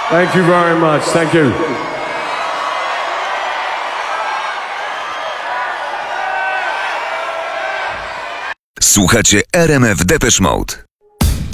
Thank you very much. Thank you. Słuchacie RMF Depeche Mode.